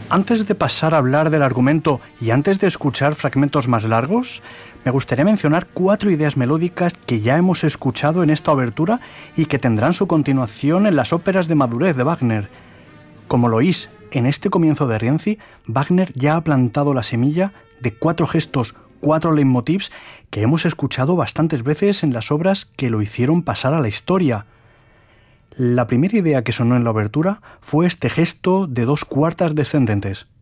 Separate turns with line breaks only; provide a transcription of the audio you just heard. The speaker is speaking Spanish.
Antes de pasar a hablar del argumento y antes de escuchar fragmentos más largos, me gustaría mencionar 4 ideas melódicas que ya hemos escuchado en esta obertura y que tendrán su continuación en las óperas de madurez de Wagner. Como lo oís, en este comienzo de Rienzi, Wagner ya ha plantado la semilla de 4 gestos, 4 leitmotivs que hemos escuchado bastantes veces en las obras que lo hicieron pasar a la historia. La primera idea que sonó en la obertura fue este gesto de 2 cuartas descendentes.